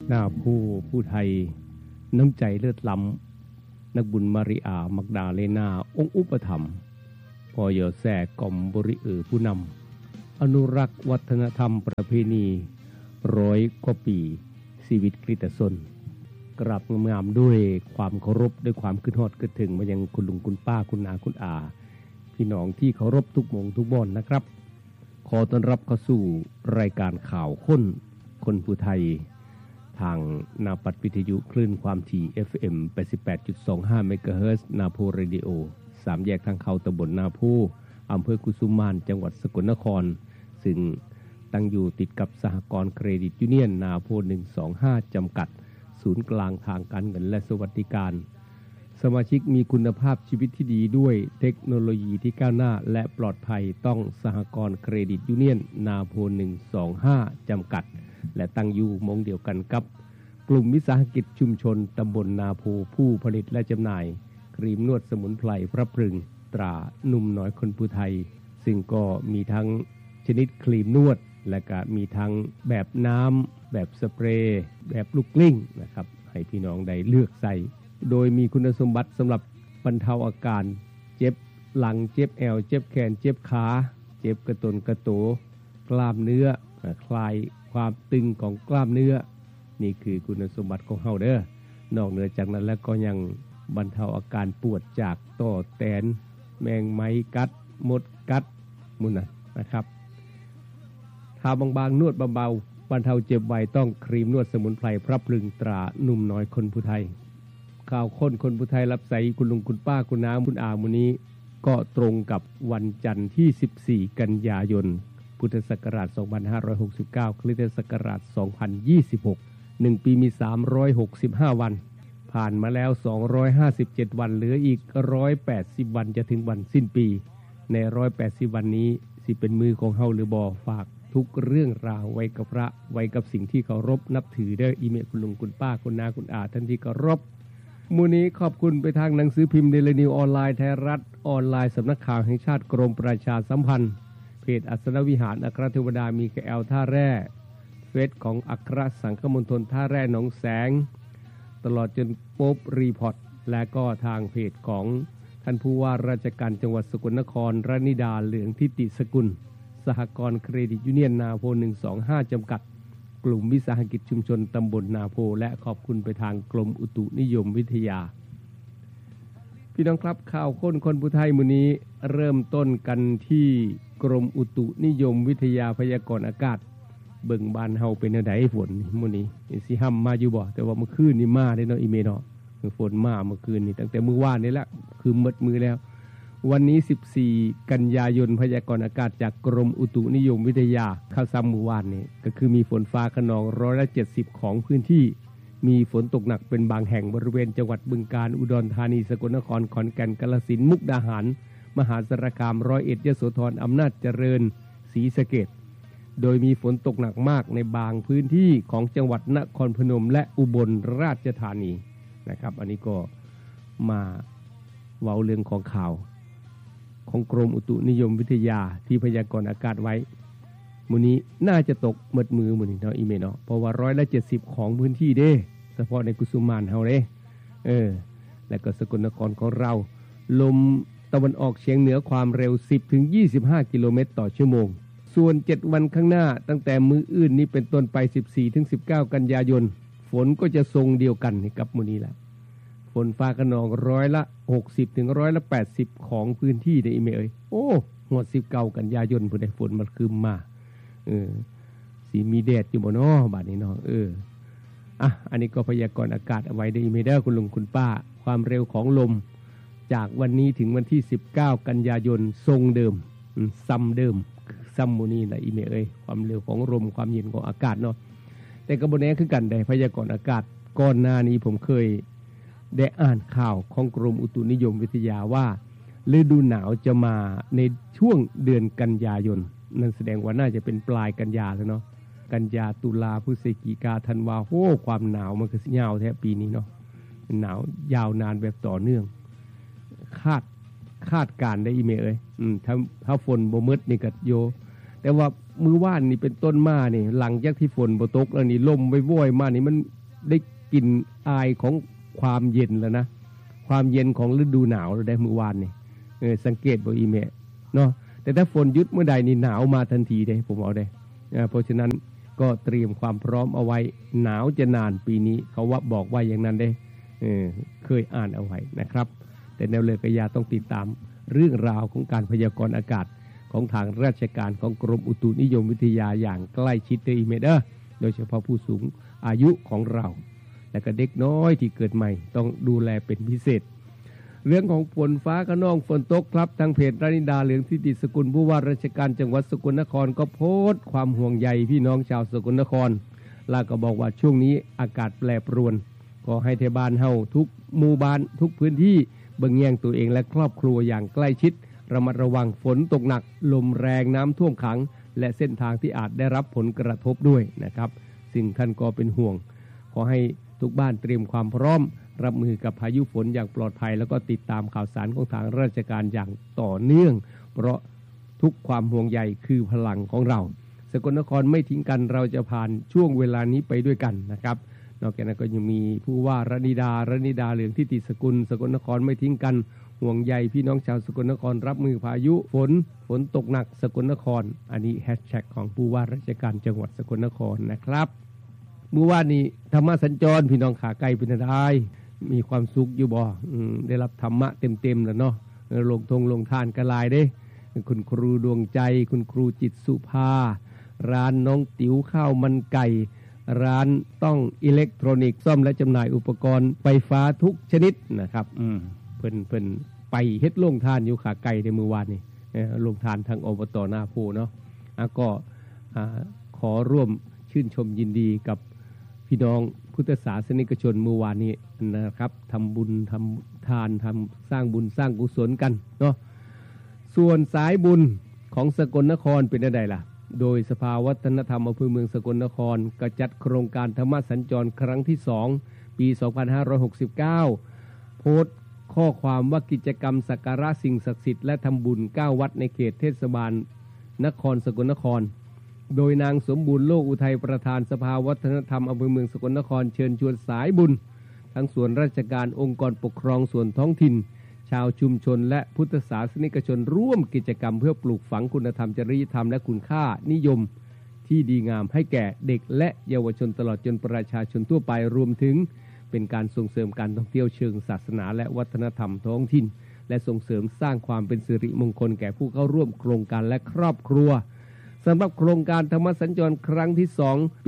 หน้าผู้ไทยน้ำใจเลือดล้ำนักบุญมาริอามักดาเลนาองค์อุปถัมภ์พอยอแส่กอมบริผู้นำอนุรักษ์วัฒนธรรมประเพณี100 กว่าปีชีวิตคริสตชนกราบงามด้วยความเคารพด้วยความคิดฮอดคิดถึงมายังคุณลุงคุณป้าคุณอาคุณอาพี่น้องที่เคารพทุกหม่องทุกบ่อนนะครับขอต้อนรับเข้าสู่รายการข่าวคนผู้ไทยทางนาปัดวิทยุคลื่นความถี่ FM 88.25 เมกะเฮิรตซ์นาโพเรดิโอ3แยกทางเข้าตำบลนาโพอำเภอกุสุมานจังหวัดสกลนครซึ่งตั้งอยู่ติดกับสหกรณ์เครดิตยูเนียนนาโพ125จำกัดศูนย์กลางทางการเงินและสวัสดิการสมาชิกมีคุณภาพชีวิตที่ดีด้วยเทคโนโลยีที่ก้าวหน้าและปลอดภัยต้องสหกรณ์เครดิตยูเนียนนาโพ125จำกัดและตั้งอยู่มงเดียวกันกับกลุ่มวิสาหกิจชุมชนตำบลนาโพผู้ผลิตและจำหน่ายครีมนวดสมุนไพรพระพรึงตราหนุ่มน้อยคนผู้ไทยซึ่งก็มีทั้งชนิดครีมนวดและก็มีทั้งแบบน้ำแบบสเปรย์แบบลูกกลิ้งนะครับให้พี่น้องได้เลือกใส่โดยมีคุณสมบัติสำหรับบรรเทาอาการเจ็บหลังเจ็บแอวเจ็บแขนเจ็บขาเจ็บกระตุนกระโตกล้ามเนื้อคลายความตึงของกล้ามเนื้อนี่คือคุณสมบัติของเฮาเด้อนอกเหนือจากนั้นแล้วก็ยังบรรเทาอาการปวดจากต่อแตนแมงไม้กัดมดกัดมุนนะครับทาบางๆนวดเบาๆบรรเทาเจ็บไวต้องครีมนวดสมุนไพรพระพรึงตราหนุ่มน้อยคนผู้ไทยข่าวคนผู้ไทยรับใส่คุณลุงคุณป้าคุณน้าคุณอามื้อนี้ก็ตรงกับวันจันทร์ที่14กันยายนพุทธศักราช2569คริสตศักราช2026 1ปีมี365วันผ่านมาแล้ว257วันเหลืออีก180วันจะถึงวันสิ้นปีใน180วันนี้สิเป็นมือของเฮาหรือบ่ฝากทุกเรื่องราวไว้กับพระไว้กับสิ่งที่เคารพนับถือเด้ออีเมลคุณลุงคุณป้าคุณนาคุณอาท่านที่เคารพมื้อนี้ขอบคุณไปทางหนังสือพิมพ์เดลินิวออนไลน์ไทยรัฐออนไลน์สำนักข่าวแห่งชาติกรมประชาสัมพันธ์เพจอัสนวิหารอัครเทวดามีแอลท่าแร่เฟซของอัครสังฆมณฑลท่าแร่หนองแสงตลอดจนโป๊บรีพอร์ตและก็ทางเพจของท่านผู้ว่าราชการจังหวัดสกลนครรณิดาเหลืองทิติสกุลสหกรณ์เครดิตยูเนียนนาโพ125จำกัดกลุ่มวิสาหกิจชุมชนตำบลนาโพและขอบคุณไปทางกรมอุตุนิยมวิทยาพี่น้องครับข่าวคนผู้ไทยมื้อนี้เริ่มต้นกันที่กรมอุตุนิยมวิทยาพยากรณ์อากาศเบิ่งบ้านเฮาเป็นจังได๋ฝนมื้อนี้สิห้ำมาอยู่บ่แต่ว่าเมื่อคืนนี่มาได้เนาะอีเมเนาะฝนมาเมื่อคืนนี่ตั้งแต่มื้อวานนี่แหละคือหมดมื้อแล้ววันนี้14กันยายนพยากรณ์อากาศจากกรมอุตุนิยมวิทยาข่าวซ้ำมื้อวานนี้ก็คือมีฝนฟ้าคะนอง170ของพื้นที่มีฝนตกหนักเป็นบางแห่งบริเวณจังหวัดบึงกาฬอุดรธานีสกลนครขอนแก่นกาฬสินธุ์มุกดาหารมหาสารคามร้อยเอ็ดยโสธรอำนาจเจริญศรีสะเกษโดยมีฝนตกหนักมากในบางพื้นที่ของจังหวัดนครพนมและอุบลราชธานีนะครับอันนี้ก็มาเว้าเรื่องของข่าวของกรมอุตุนิยมวิทยาที่พยากรณ์อากาศไว้มื้อนี้น่าจะตกหมดมือมื้อนี้เนาะอีเมเนาะเพราะว่า170ของพื้นที่เด้เฉพาะในกุสุมานเฮาเด้แล้วก็สกลนครของเราลมตะวันออกเฉียงเหนือความเร็ว 10-25 กิโลเมตรต่อชั่วโมงส่วน7วันข้างหน้าตั้งแต่มื้ออื่นนี้เป็นต้นไป 14-19 กันยายนฝนก็จะทรงเดียวกันกับมื้อนี้แหละฝนฟ้าคะนอง60%ถึง80%ของพื้นที่ได้อีเมเอ้ยโอ้หมด19กันยายนพุ่นได้ฝนมันคืมมาสิมีแดดอยู่บ่น้อบัดนี้เนาะอันนี้ก็พยากรณ์อากาศเอาไว้ได้อีเมเด้อคุณลุงคุณป้าความเร็วของลมจากวันนี้ถึงวันที่19กันยายนทรงเดิมซ้ำเดิมซ้ำมื้อนี้แหละอีเมเอ้ยความเร็วของลมความเย็นของอากาศเนาะแต่ก็บ่แน่คือกันได้พยากรณ์อากาศก่อนหน้านี้ผมเคยได้อ่านข่าวของกรมอุตุนิยมวิทยาว่าฤดูหนาวจะมาในช่วงเดือนกันยายนนั่นแสดงว่าน่าจะเป็นปลายกันยาแล้วเนาะกันยาตุลาพฤศจิกาธันวาโอ้ความหนาวมันก็สิยาวแท้ปีนี้เนาะหนาวยาวนานแบบต่อเนื่องคาดการได้อีเมเอ้ยถ้าฝนบ่หมดนี่ก็โยแต่ว่ามื้อวานนี่เป็นต้นมานี่หลังจากที่ฝนบ่ตกแล้วนี่ลมว่อยๆมานี่มันได้กลิ่นอายของความเย็นแล้วนะความเย็นของฤดูหนาวเราได้เมื่อวานนี่สังเกตบ่อีเมะเนาะแต่ถ้าฝนหยุดเมื่อใดนี่หนาวมาทันทีเด้ผมเอาได้เพราะฉะนั้นก็เตรียมความพร้อมเอาไว้หนาวจะนานปีนี้เขาว่าบอกว่าอย่างนั้นได้เคยอ่านเอาไว้นะครับแต่แนวเลยกยาต้องติดตามเรื่องราวของการพยากรณ์อากาศของทางราชการของกรมอุตุนิยมวิทยาอย่างใกล้ชิดอีเมเดอร์โดยเฉพาะผู้สูงอายุของเราและก็เด็กน้อยที่เกิดใหม่ต้องดูแลเป็นพิเศษเรื่องของฝนฟ้าขนองฝนตกครับทางเพจรานิดาเหลืองทิติสกุลผู้ว่าราชการจังหวัดสกลนครก็โพสต์ความห่วงใยพี่น้องชาวสกลนครแล้วก็บอกว่าช่วงนี้อากาศแปรปรวนขอให้เทศบาลเฮาทุกหมู่บ้านทุกพื้นที่เบิ่งแยงตัวเองและครอบครัวอย่างใกล้ชิดระมัดระวังฝนตกหนักลมแรงน้ำท่วมขังและเส้นทางที่อาจได้รับผลกระทบด้วยนะครับสิ่งท่านก็เป็นห่วงขอให้ทุกบ้านเตรียมความพร้อมรับมือกับพายุฝนอย่างปลอดภัยแล้วก็ติดตามข่าวสารของทางราชการอย่างต่อเนื่องเพราะทุกความห่วงใยคือพลังของเราสกลนครไม่ทิ้งกันเราจะผ่านช่วงเวลานี้ไปด้วยกันนะครับนอกจากนั้นก็ยังมีผู้ว่ารานิดาเหลืองทิติสกุลสกลนครไม่ทิ้งกันห่วงใยพี่น้องชาวสกลนครรับมือพายุฝนตกหนักสกลนครอันนี้แฮชแท็กของผู้ว่าราชการจังหวัดสกลนครนะครับเมื่อวานนี้ธรรมะสัญจรพี่น้องขาไกลเป็นได้มีความสุขอยู่บ่ได้รับธรรมะเต็มๆแล้วเนาะลงทานกระลายเด้คุณครูดวงใจคุณครูจิตสุภาร้านน้องติ๋วข้าวมันไก่ร้านต้องอิเล็กทรอนิกส์ซ่อมและจำหน่ายอุปกรณ์ไฟฟ้าทุกชนิดนะครับเพิ่นไปเฮ็ดโรงทานอยู่ขาไก่ในมือวานนี่โรงทานทางอบต.นาโพเนาะก็ขอร่วมชื่นชมยินดีกับพี่น้องพุทธศาสนิกชนเมื่อวานนี้นะครับทำบุญทำทานสร้างบุญสร้างกุศลกันเนาะส่วนสายบุญของสกลนครเป็นอะไรล่ะโดยสภาวัฒนธรรมอำเภอเมืองสกลนครก็จัดโครงการธรรมสัญจรครั้งที่2ปี 2569 โพสต์ข้อความว่ากิจกรรมสักการะสิ่งศักดิ์สิทธิ์และทำบุญ9วัดในเขตเทศบาลนครสกลนครโดยนางสมบูรณ์โลกอุทัยประธานสภาวัฒนธรรมอำเภอเมืองสกลนครเชิญชวนสายบุญทั้งส่วนราชการองค์กรปกครองส่วนท้องถิ่นชาวชุมชนและพุทธศาสนิกชนร่วมกิจกรรมเพื่อปลูกฝังคุณธรรมจริยธรรมและคุณค่านิยมที่ดีงามให้แก่เด็กและเยาวชนตลอดจนประชาชนทั่วไปรวมถึงเป็นการส่งเสริมการท่องเที่ยวเชิงศาสนาและวัฒนธรรมท้องถิ่นและส่งเสริมสร้างความเป็นสิริมงคลแก่ผู้เข้าร่วมโครงการและครอบครัวสำหรับโครงการธรรมสัญจรครั้งที่2ปี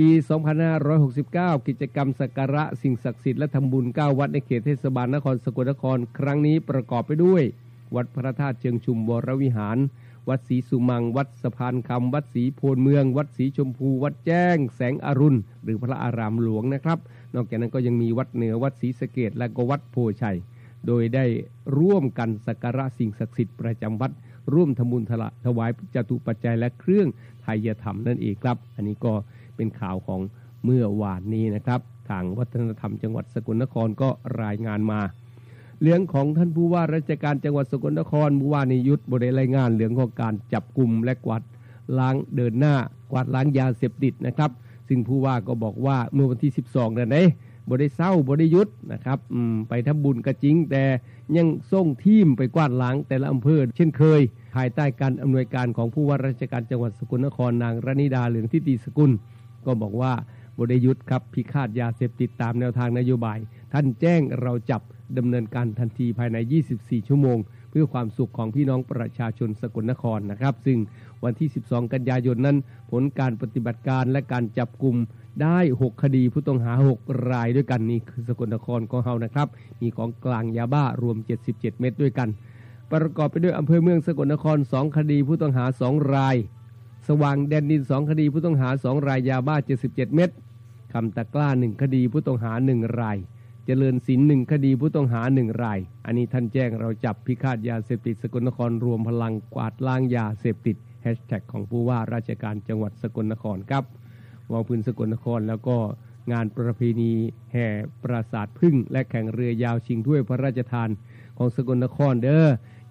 2569 กิจกรรมสักการะสิ่งศักดิ์สิทธิ์และทำบุญ9วัดในเขตเทศบาลนครสกลนครครั้งนี้ประกอบไปด้วยวัดพระธาตุเชิงชุมวรวิหารวัดศรีสุมังวัดสะพานคำวัดศรีโพนเมืองวัดศรีชมพูวัดแจ้งแสงอรุณหรือพระอารามหลวงนะครับนอกจากนั้นก็ยังมีวัดเหนือวัดศรีสะเกษและก็วัดโพชัยโดยได้ร่วมกันสักการะสิ่งศักดิ์สิทธิ์ประจำวัดร่วมทำบุญถวายจตุปัจจัยและเครื่องไทยธรรมนั่นเองครับอันนี้ก็เป็นข่าวของเมื่อวานนี้นะครับทางวัฒนธรรมจังหวัดสกลนครก็รายงานมาเรื่องของท่านผู้ว่าราชการจังหวัดสกลนครเมื่อวานนี้ยุทธบได้รายงานเรื่องของการจับกุมและกวาดล้างเดินหน้ากวาดล้างยาเสพติดนะครับซึ่งผู้ว่าก็บอกว่าเมื่อวันที่12นั่นเองบ่ได้เศร้าบ่ได้ยุดนะครับไปทำบุญก็จริงแต่ยังส่งทีมไปกวาดล้างแต่ละอำเภอเช่นเคยภายใต้การอำนวยการของผู้ว่าราชการจังหวัดสกลนครนางรานิดาเหลืองทิติสกุลก็บอกว่าบ่ได้ยุดครับพิฆาตยาเสพติดตามแนวทางนโยบายท่านแจ้งเราจับดำเนินการทันทีภายใน24ชั่วโมงเพื่อความสุขของพี่น้องประชาชนสกลนครนะครับซึ่งวันที่12กันยายนนั้นผลการปฏิบัติการและการจับกุมได้6คดีผู้ต้องหา6รายด้วยกันนี่คือสกลนครของเฮานะครับมีของกลางยาบ้ารวม77เม็ดด้วยกันประกอบไปด้วยอำเภอเมืองสกลนคร2คดีผู้ต้องหา2รายสว่างแดนดิน2คดีผู้ต้องหา2รายยาบ้า77เม็ดคำตะกล้า1คดีผู้ต้องหา1รายเจริญศิลป์1คดีผู้ต้องหา1รายอันนี้ท่านแจ้งเราจับพิฆาตยาเสพติดสกลนครรวมพลังกวาดล้างยาเสพติดแฮชแท็กของผู้ว่าราชการจังหวัดสกลนครครับวางพื้นสกลนครแล้วก็งานประเพณีแห่ปราสาทพึ่งและแข่งเรือยาวชิงถ้วยพระราชทานของสกลนครเด้อ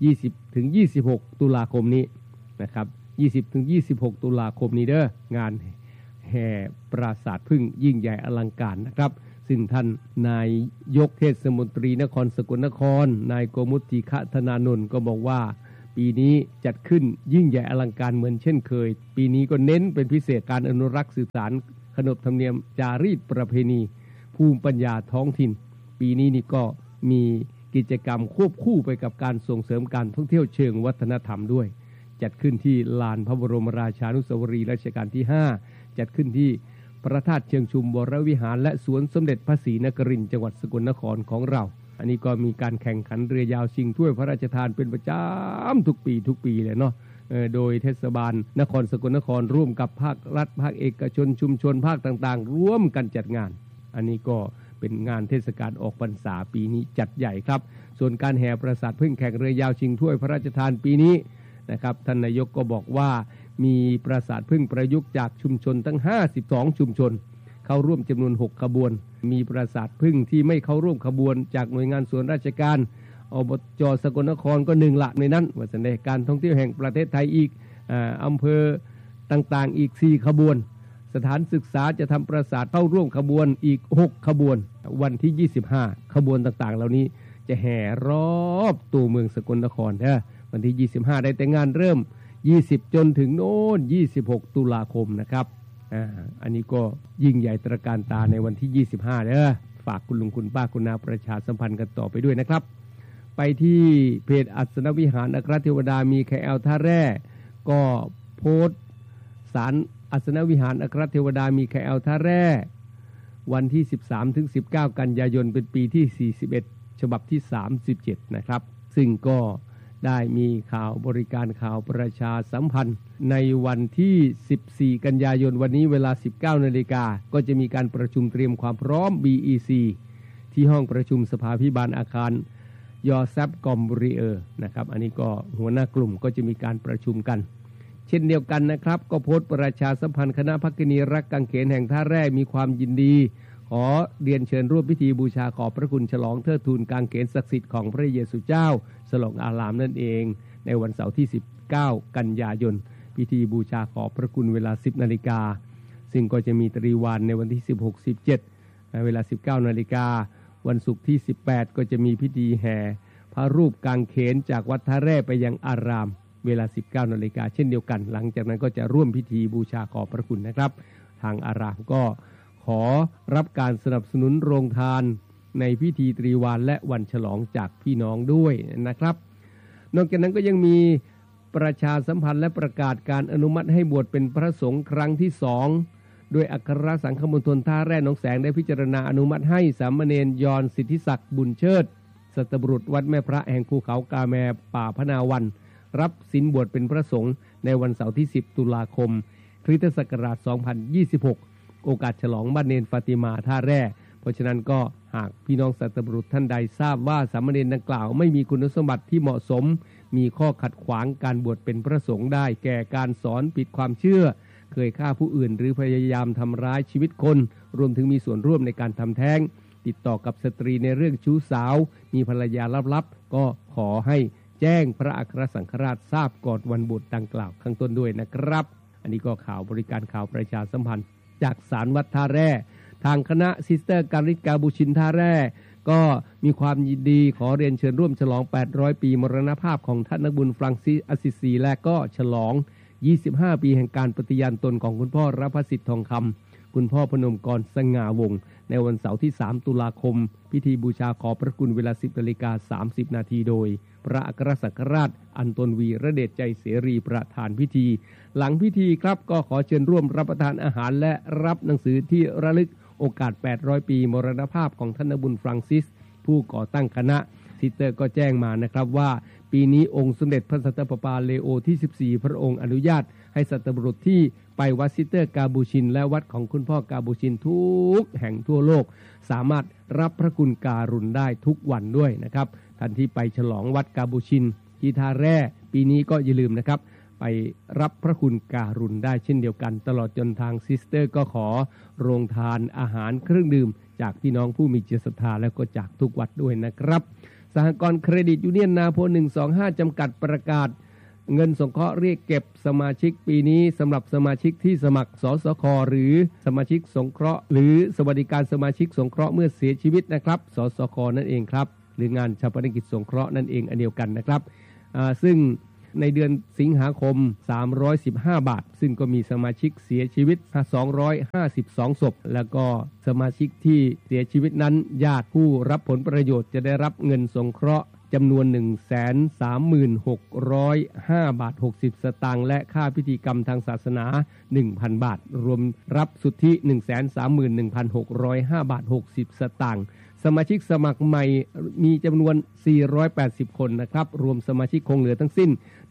20ถึง26ตุลาคมนี้นะครับ20ถึง26ตุลาคมนี้เด้องานแห่ปราสาทพึ่งยิ่งใหญ่อลังการนะครับซึ่งท่านนายยกเทศมนตรีนครสกลนครนายโกมุติขธนานนท์ก็บอกว่าปีนี้จัดขึ้นยิ่งใหญ่อลังการเหมือนเช่นเคยปีนี้ก็เน้นเป็นพิเศษการอนุรักษ์สืบสานขนบธรรมเนียมจารีตประเพณีภูมิปัญญาท้องถิ่นปีนี้นี่ก็มีกิจกรรมควบคู่ไปกับการส่งเสริมการท่องเที่ยวเชิงวัฒนธรรมด้วยจัดขึ้นที่ลานพระบรมราชานุสาวรีย์รัชกาลที่5จัดขึ้นที่พระธาตุเชิงชุมวรวิหารและสวนสมเด็จพระศรีนครินทร์จังหวัดสกลนครของเราอันนี้ก็มีการแข่งขันเรือยาวชิงถ้วยพระราชทานเป็นประจำทุกปีเลยเนาะโดยเทศบาลนครสกลนครร่วมกับภาครัฐภาคเอกชนชุมชนภาคต่างๆร่วมกันจัดงานอันนี้ก็เป็นงานเทศกาลออกพรรษาปีนี้จัดใหญ่ครับส่วนการแห่ปราสาทพึ่งแข่งเรือยาวชิงถ้วยพระราชทานปีนี้นะครับท่านนายกก็บอกว่ามีปราสาทพึ่งประยุกต์จากชุมชนทั้ง52ชุมชนเข้าร่วมจำนวน6ขบวนมีปราสาทพึ่งที่ไม่เข้าร่วมขบวนจากหน่วยงานส่วนราชการอบจ.สกลนครก็1ละในนั้นว่าแสดงการท่องเที่ยวแห่งประเทศไทยอีกอำเภอต่างๆอีก4ขบวนสถานศึกษาจะทำปราสาทเข้าร่วมขบวนอีก6ขบวนวันที่25ขบวนต่างๆเหล่านี้จะแห่รอบตัวเมืองสกลนครวันที่25ได้แต่งานเริ่ม20จนถึงโน่น26ตุลาคมนะครับอันนี้ก็ยิ่งใหญ่ตระการตาในวันที่25ฝากคุณลุงคุณป้าคุณนาประชาสัมพันธ์กันต่อไปด้วยนะครับไปที่เพจอัศนวิหารอัครเทวดามีแคลท่าแร่ก็โพสต์สารอัศนวิหารอัครเทวดามีแคลท่าแร่วันที่ 13-19 กันยายนเป็นปีที่41ฉบับที่37นะครับซึ่งก็ได้มีข่าวบริการข่าวประชาสัมพันธ์ในวันที่14กันยายนวันนี้เวลา 19 นาฬิกาก็จะมีการประชุมเตรียมความพร้อม BEC ที่ห้องประชุมสภาภิบาลอาคารยอแซบกอมบุรีนะครับอันนี้ก็หัวหน้ากลุ่มก็จะมีการประชุมกันเช่นเดียวกันนะครับก็โพสต์ประชาสัมพันธ์คณะภักกินีรักกางเขนแห่งท่าแร่มีความยินดีขอเรียนเชิญร่วมพิธีบูชาขอบพระคุณฉลองเทิดทูนกางเขนศักดิ์สิทธิ์ของพระเยซูเจ้าฉลองอารามนั่นเองในวันเสาร์ที่19กันยายนพิธีบูชาขอบพระคุณเวลา 10 นาฬิกาซึ่งก็จะมีตรีวานในวันที่16-17เวลา 19 นาฬิกาวันศุกร์ที่18ก็จะมีพิธีแห่พระรูปกางเขนจากวัดท่าแร่ไปยังอารามเวลา 19 นาฬิกาเช่นเดียวกันหลังจากนั้นก็จะร่วมพิธีบูชาขอบพระคุณนะครับทางอารามก็ขอรับการสนับสนุนโรงทานในพิธีตรีวานและวันฉลองจากพี่น้องด้วยนะครับนอกจากนั้นก็ยังมีประชาสัมพันธ์และประกาศการอนุมัติให้บวชเป็นพระสงฆ์ครั้งที่2โดยอัครสังฆมณฑลท่าแร่หนองแสงได้พิจารณาอนุมัติให้สามเณรยอนสิทธิศักดิ์บุญเชิดสัตบุรุษวัดแม่พระแห่งภูเขากาแมป่าพนาวันรับศีลบวชเป็นพระสงฆ์ในวันเสาร์ที่10ตุลาคมคริสตศักราช2026โอกาสฉลองบ้านเนนฟาติมาท่าแร่เพราะฉะนั้นก็หากพี่น้องสัตบุรุษท่านใดทราบว่าสามเณรดังกล่าวไม่มีคุณสมบัติที่เหมาะสมมีข้อขัดขวางการบวชเป็นพระสงฆ์ได้แก่การสอนผิดความเชื่อเคยฆ่าผู้อื่นหรือพยายามทำร้ายชีวิตคนรวมถึงมีส่วนร่วมในการทำแท้งติดต่อกับสตรีในเรื่องชู้สาวมีภรรยาลับๆก็ขอให้แจ้งพระอัครสังฆราชทราบก่อนวันบวชดังกล่าวข้างต้นด้วยนะครับอันนี้ก็ข่าวบริการข่าวประชาสัมพันธ์จากศาลวัดท่าแร่ทางคณะซิสเตอร์การิกาบูชินท่าแร่ก็มีความยินดีขอเรียนเชิญร่วมฉลอง800ปีมรณภาพของท่านนักบุญฟรังซิสอสซิซีและก็ฉลอง25ปีแห่งการปฏิญาณตนของคุณพ่อรพสิทธิ์ทองคำคุณพ่อพนมกรสง่าวงศ์ในวันเสาร์ที่3ตุลาคมพิธีบูชาขอพระคุณเวลา 10:30 นาทีโดยพระอัครสังฆราชอันตนวีระเดชใจเสรีประธานพิธีหลังพิธีครับก็ขอเชิญร่วมรับประทานอาหารและรับหนังสือที่ระลึกโอกาส800ปีมรณภาพของท่านนบุญฟรังซิสผู้ก่อตั้งคณะซิสเตอร์ก็แจ้งมานะครับว่าปีนี้องค์สมเด็จพระสันตะปาปาเลโอที่14พระองค์อนุญาตให้สัตบุรุษที่ไปวัดซิสเตอร์กาบูชินและวัดของคุณพ่อกาบูชินทุกแห่งทั่วโลกสามารถรับพระคุณการุณได้ทุกวันด้วยนะครับท่านที่ไปฉลองวัดกาบูชินที่ท่าแร่ปีนี้ก็อย่าลืมนะครับไปรับพระคุณการุณได้เช่นเดียวกันตลอดจนทางซิสเตอร์ก็ขอโรงทานอาหารเครื่องดื่มจากพี่น้องผู้มีจิตศรัทธาแล้วก็จากทุกวัดด้วยนะครับสหกรณ์เครดิตยูเนียนนาโพ125จำกัดประกาศเงินสงเคราะห์เรียกเก็บสมาชิกปีนี้สำหรับสมาชิกที่สมัครสสค.หรือสมาชิกสงเคราะห์หรือสวัสดิการสมาชิกสงเคราะห์เมื่อเสียชีวิตนะครับสสค.นั่นเองครับหรืองานชาปนกิจสงเคราะห์นั่นเองอันเดียวกันนะครับซึ่งในเดือนสิงหาคม315 บาทซึ่งก็มีสมาชิกเสียชีวิต252ศพแล้วก็สมาชิกที่เสียชีวิตนั้นญาติผู้รับผลประโยชน์จะได้รับเงินสงเคราะห์จำนวน 136,505 บาท 60 สตางค์และค่าพิธีกรรมทางศาสนา 1,000 บาทรวมรับสุทธิ 131,605 บาท 60 สตางค์สมาชิกสมัครใหม่มีจำนวน480คนนะครับรวมสมาชิกคงเหลือทั้งสิ้น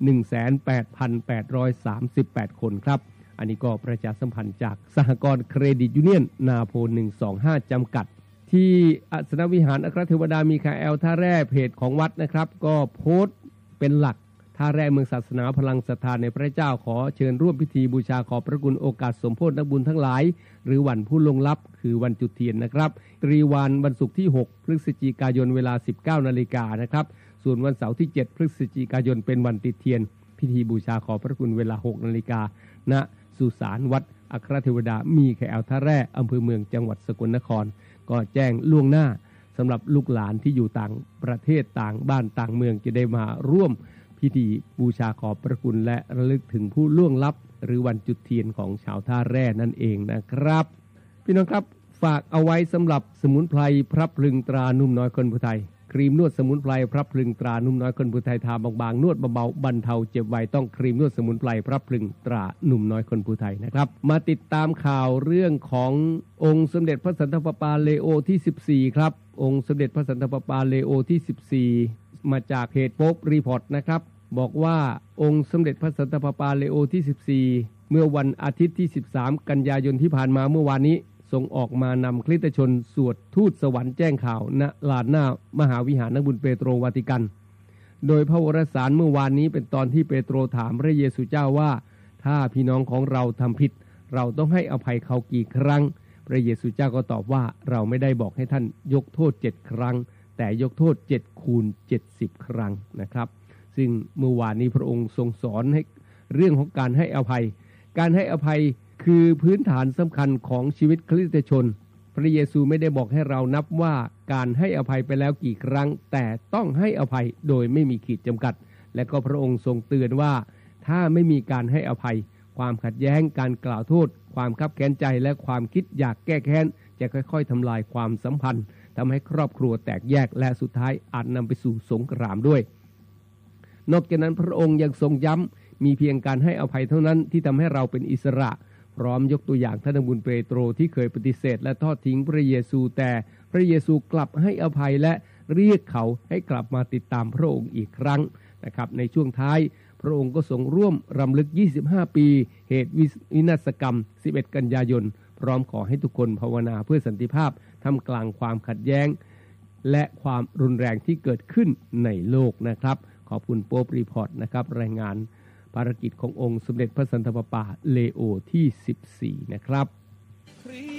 18,838 คนครับอันนี้ก็ประชาสัมพันธ์จากสหกรณ์เครดิตยูเนียนนาโพ125จำกัดที่อัศนวิหารอัครเทวดามีคาแอลท่าแร่เพจของวัดนะครับก็โพสต์เป็นหลักท่าแร่เมืองศาสนาพลังศรัทธาในพระเจ้าขอเชิญร่วมพิธีบูชาขอบพระคุณโอกาสสมโภชนักบุญทั้งหลายหรือวันผู้ล่วงลับคือวันจุดเทียนนะครับตรีวันวันศุกร์ที่6พฤศจิกายนเวลา 19 นาฬิกานะครับส่วนวันเสาร์ที่7พฤศจิกายนเป็นวันติดเทียนพิธีบูชาขอบพระคุณเวลา 6 นาฬิกาณสุสานวัดอัครเทวดามีคาแอลท่าแร่อำเภอเมืองจังหวัดสกลนครก็แจ้งล่วงหน้าสำหรับลูกหลานที่อยู่ต่างประเทศต่างบ้านต่างเมืองจะได้มาร่วมพิธีบูชาขอบพระคุณและระลึกถึงผู้ล่วงลับหรือวันจุดเทียนของชาวท่าแร่นั่นเองนะครับพี่น้องครับฝากเอาไว้สำหรับสมุนไพรพระพลึงตรานุ่มน้อยคนผู้ไทยครีมนวดสมุนไพรพระพลึงตรานุ่มน้อยคนผู้ไทยทาบางๆนวดเบาๆบรรเทาเจ็บไวต้องครีมนวดสมุนไพรพระพลึงตรานุ่มน้อยคนผู้ไทยนะครับมาติดตามข่าวเรื่องขององค์สมเด็จพระสันตะปาปาเลโอที่14ครับองค์สมเด็จพระสันตะปาปาเลโอที่14มาจากเพจโป๊ปรีพอร์ตนะครับบอกว่าองค์สมเด็จพระสันตะปาปาเลโอที่14เมื่อวันอาทิตย์ที่13กันยายนที่ผ่านมาเมื่อวานนี้ทรงออกมานำคริสตชนสวดทูตสวรรค์แจ้งข่าวณลานหน้ามหาวิหารนักบุญเปโตรวาติกันโดยพระวรสารเมื่อวานนี้เป็นตอนที่เปโตรถามพระเยซูเจ้าว่าถ้าพี่น้องของเราทำผิดเราต้องให้อภัยเขากี่ครั้งพระเยซูเจ้าก็ตอบว่าเราไม่ได้บอกให้ท่านยกโทษ7ครั้งแต่ยกโทษ7คูณ70ครั้งนะครับซึ่งเมื่อวานนี้พระองค์ทรงสอนให้เรื่องของการให้อภัยการให้อภัยคือพื้นฐานสำคัญของชีวิตคริสตชนพระเยซูไม่ได้บอกให้เรานับว่าการให้อภัยไปแล้วกี่ครั้งแต่ต้องให้อภัยโดยไม่มีขีดจำกัดและก็พระองค์ทรงเตือนว่าถ้าไม่มีการให้อภัยความขัดแย้งการกล่าวโทษความคับแค้นใจและความคิดอยากแก้แค้นจะค่อยๆทำลายความสัมพันธ์ทำให้ครอบครัวแตกแยกและสุดท้ายอาจนำไปสู่สงครามด้วยนอกจากนั้นพระองค์ยังทรงย้ำมีเพียงการให้อภัยเท่านั้นที่ทำให้เราเป็นอิสระพร้อมยกตัวอย่างท่านบุญเปโตรที่เคยปฏิเสธและทอดทิ้งพระเยซูแต่พระเยซูกลับให้อภัยและเรียกเขาให้กลับมาติดตามพระองค์อีกครั้งนะครับในช่วงท้ายพระองค์ก็ทรงร่วมรำลึก25ปีเหตุวินาศกรรม11กันยายนพร้อมขอให้ทุกคนภาวนาเพื่อสันติภาพท่ามกลางความขัดแย้งและความรุนแรงที่เกิดขึ้นในโลกนะครับขอบคุณโป๊ปรีพอร์ตนะครับรายงานภารกิจขององค์สมเด็จพระสันตะปาปาเลโอที่14นะครับ